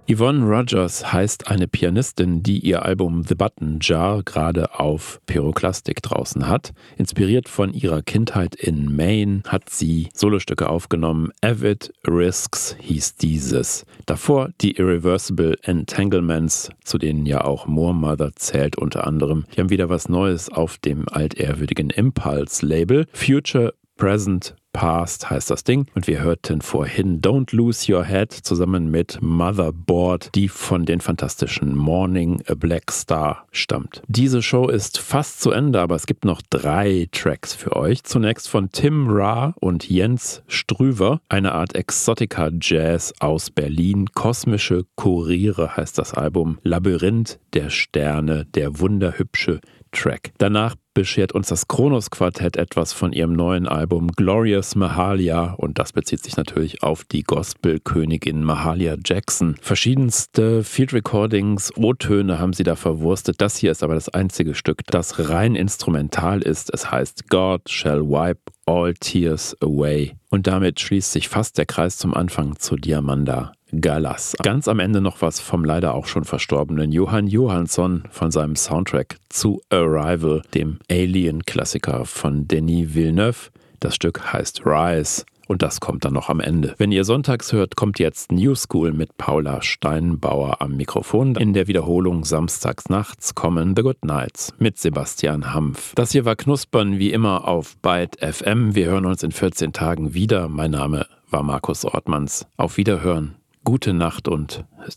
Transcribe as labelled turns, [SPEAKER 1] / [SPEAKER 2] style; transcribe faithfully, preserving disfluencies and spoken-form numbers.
[SPEAKER 1] Yvonne Rogers heißt eine Pianistin, die ihr Album The Button Jar gerade auf Pyroklastik draußen hat. Inspiriert von ihrer Kindheit in Maine hat sie Solostücke aufgenommen. Avid Risks hieß dieses. Davor die Irreversible Entanglements, zu denen ja auch Moor Mother zählt unter anderem. Die haben wieder was Neues auf dem altehrwürdigen Impulse-Label. Future, Present, Past heißt das Ding. Und wir hörten vorhin Don't Lose Your Head zusammen mit Motherboard, die von den fantastischen Morning a Black Star stammt. Diese Show ist fast zu Ende, aber es gibt noch drei Tracks für euch. Zunächst von Tim Ra und Jens Strüver, eine Art Exotica-Jazz aus Berlin. Kosmische Kuriere heißt das Album. Labyrinth der Sterne, der wunderhübsche Track. Danach beschert uns das Kronos-Quartett etwas von ihrem neuen Album Glorious Mahalia und das bezieht sich natürlich auf die Gospel-Königin Mahalia Jackson. Verschiedenste Field-Recordings, O-Töne haben sie da verwurstet. Das hier ist aber das einzige Stück, das rein instrumental ist. Es heißt God Shall Wipe All Tears Away. Und damit schließt sich fast der Kreis zum Anfang zu Diamanda Gallas. Ganz am Ende noch was vom leider auch schon verstorbenen Jóhann Jóhannsson von seinem Soundtrack zu Arrival, dem Alien-Klassiker von Denis Villeneuve. Das Stück heißt Rise und das kommt dann noch am Ende. Wenn ihr sonntags hört, kommt jetzt New School mit Paula Steinbauer am Mikrofon. In der Wiederholung samstags nachts kommen The Good Nights mit Sebastian Hampf. Das hier war Knuspern wie immer auf Byte F M. Wir hören uns in vierzehn Tagen wieder. Mein Name war Markus Ortmanns. Auf Wiederhören. Gute Nacht und